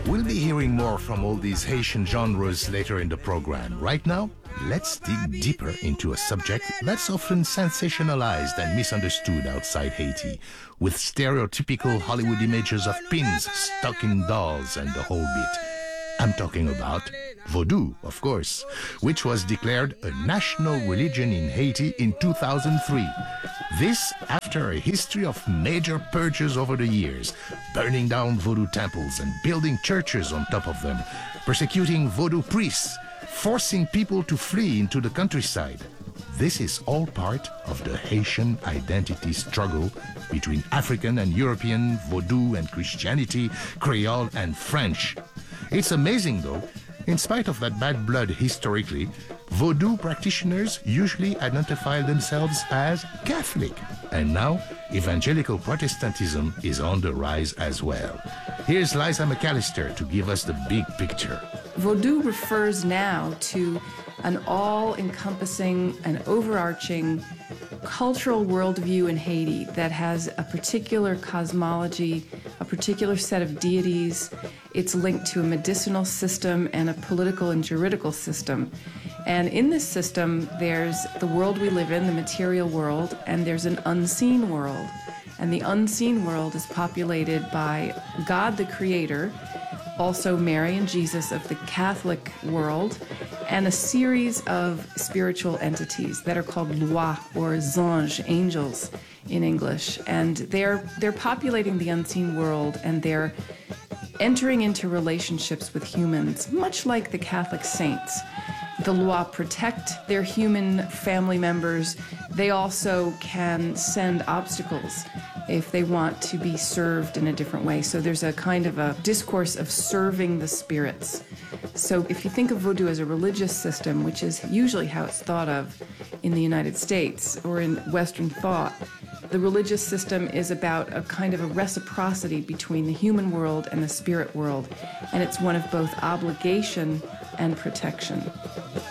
We'll be hearing more from all these Haitian genres later in the program. Right now, let's dig deeper into a subject that's often sensationalized and misunderstood outside Haiti, with stereotypical Hollywood images of pins stuck in dolls and the whole bit. I'm talking about Vodou, of course, which was declared a national religion in Haiti in 2003. This after a history of major purges over the years, burning down Vodou temples and building churches on top of them, persecuting Vodou priests, forcing people to flee into the countryside. This is all part of the Haitian identity struggle between African and European, Vodou and Christianity, Creole and French. It's amazing though, in spite of that bad blood historically, Vodou practitioners usually identify themselves as Catholic. And now, evangelical Protestantism is on the rise as well. Here's Liza McAllister to give us the big picture. Vodou refers now to an all-encompassing and overarching cultural worldview in Haiti that has a particular cosmology, a particular set of deities. It's linked to a medicinal system and a political and juridical system. And in this system, there's the world we live in, the material world, and there's an unseen world. And the unseen world is populated by God the Creator, also Mary and Jesus of the Catholic world, and a series of spiritual entities that are called lois, or zanges, angels in English. And they're populating the unseen world, and they're entering into relationships with humans, much like the Catholic saints. The lois protect their human family members. They also can send obstacles if they want to be served in a different way. So there's a kind of a discourse of serving the spirits. So if you think of Vodou as a religious system, which is usually how it's thought of in the United States or in Western thought, the religious system is about a kind of a reciprocity between the human world and the spirit world, and it's one of both obligation and protection.